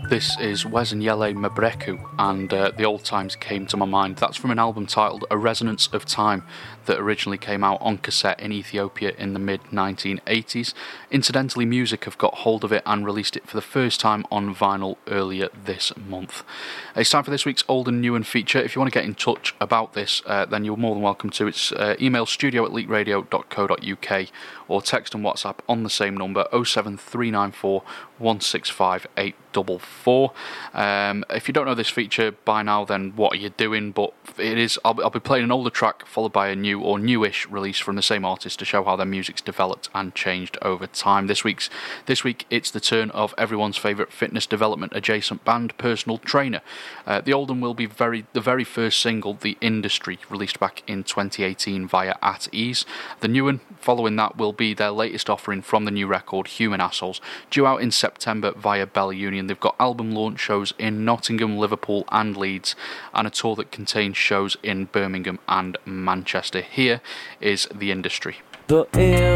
This is Wes and Yele Mabreku, and The Old Times Came to My Mind. That's from an album titled A Resonance of Time that originally came out on cassette in Ethiopia in the mid-1980s. Incidentally, Music have got hold of it and released it for the first time on vinyl earlier this month. It's time for this week's Old and New and feature. If you want to get in touch about this, then you're more than welcome to. It's email studio@leakradio.co.uk or text and WhatsApp on the same number, 07394 165 844. If you don't know this feature by now, then what are you doing? But it is. I'll be playing an older track followed by a new or newish release from the same artist to show how their music's developed and changed over time. This week it's the turn of everyone's favourite fitness development adjacent band, Personal Trainer. The old one will be the very first single, The Industry, released back in 2018 via At Ease. The new one following that will be their latest offering from the new record, Human Assholes, due out in September via Bella Union. They've got album launch shows in Nottingham, Liverpool and Leeds, and a tour that contains shows in Birmingham and Manchester. Here is The Industry. The